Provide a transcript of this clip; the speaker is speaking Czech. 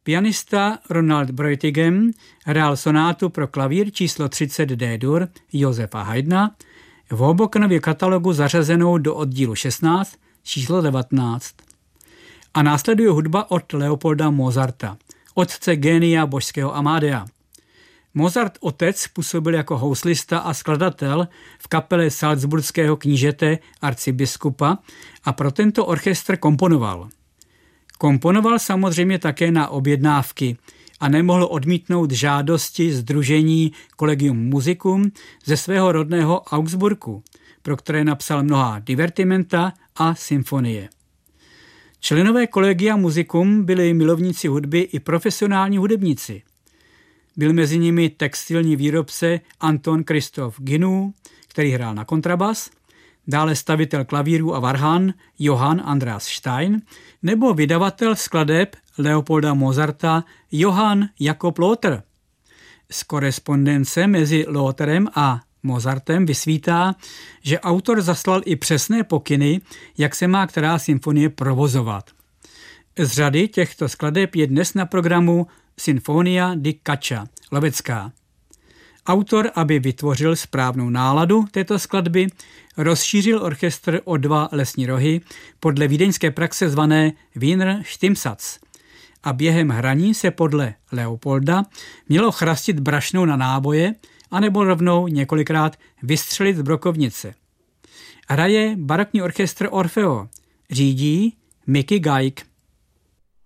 Pianista Ronald Breutigam hrál sonátu pro klavír číslo 30 D-dur Josefa Haydna v Hobokenově katalogu zařazenou do oddílu 16 číslo 19. A následuje hudba od Leopolda Mozarta, otce génia božského Amadea. Mozart otec působil jako houslista a skladatel v kapele salzburského knížete arcibiskupa a pro tento orchestr komponoval. Komponoval samozřejmě také na objednávky a nemohl odmítnout žádosti sdružení Collegium Musicum ze svého rodného Augsburgu, pro které napsal mnohá divertimenta a symfonie. Členové Collegia Musicum byli milovníci hudby i profesionální hudebníci. Byl mezi nimi textilní výrobce Anton Christoph Ginu, který hrál na kontrabas, dále stavitel klavíru a varhan Johann Andreas Stein nebo vydavatel skladeb Leopolda Mozarta Johann Jakob Lothar. Z korespondence mezi Lotharem a Mozartem vysvítá, že autor zaslal i přesné pokyny, jak se má která symfonie provozovat. Z řady těchto skladeb je dnes na programu Sinfonia di Caccia, lovecká. Autor, aby vytvořil správnou náladu této skladby, rozšířil orchestr o 2 lesní rohy podle vídeňské praxe zvané Wiener Stimmsatz a během hraní se podle Leopolda mělo chrastit brašnou na náboje anebo rovnou několikrát vystřelit z brokovnice. Hraje barokní orchestr Orfeo, řídí Mickey Geig.